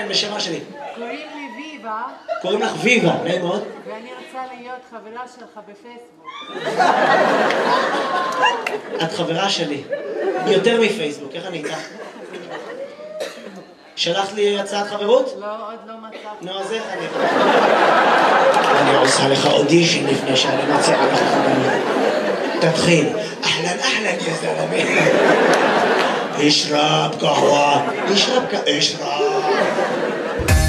בשמה שלי. קוראים לי ויבה. קוראים לך ויבה, נעים מאוד. ואני רוצה להיות חברה שלך בפייסבוק. את חברה שלי. יותר מפייסבוק, איך אני איתך? שלחת לי הצעת חברות? לא, עוד לא מצאתי. נו, אז איך אני... אני עושה לך אודישן לפני שאני מציע לך חברות. תתחיל. אהלן, אהלן, יא זלמי. אשרב קהווה. אשרב.